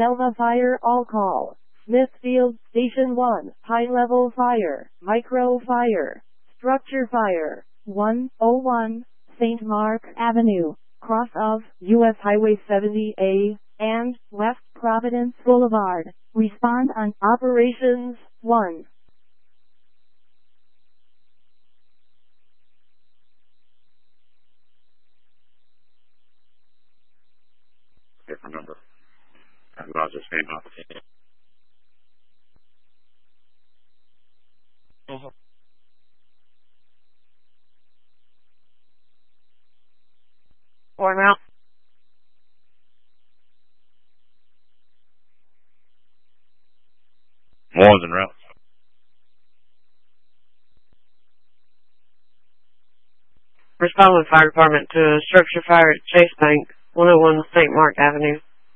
Selva Fire All Call. Smithfield Station 1. High Level Fire. Micro Fire. Structure Fire. 101 St. Mark Avenue. Cross of U.S. Highway 70A and West Providence Boulevard. Respond on Operations 1. Different number. Roger, stand up. One out. More than route. Respond with fire department to a structure fire at Chase Bank, 101 St. Mark Avenue.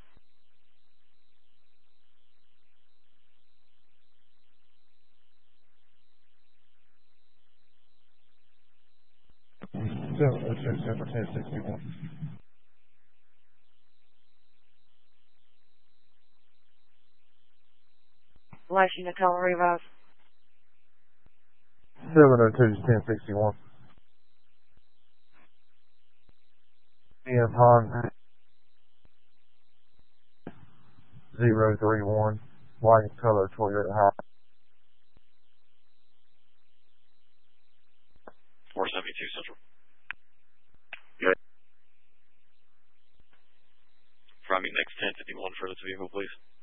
Center 1061. Flashing a color revive. 702 1061. PM Pond 031. White color Toyota High. 472 Central. Good. From you next 1051 for this vehicle, please.